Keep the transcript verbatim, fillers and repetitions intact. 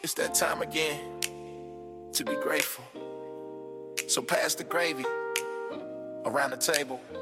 It's that time again to be grateful. So pass the gravy around the table.